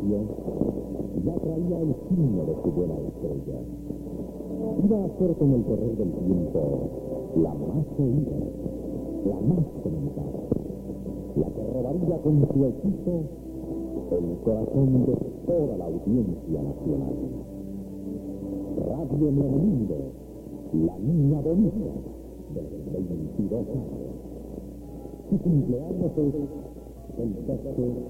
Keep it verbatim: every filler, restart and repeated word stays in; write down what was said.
radio ya traía el signo de su buena estrella. Iba a ser con el correr del tiempo la más oída, la más comentada, la que robaría con su hechizo el corazón de toda la audiencia nacional. Radio Nuevo Mundo, la niña bonita de veintidós años. Su cumpleaños es el doce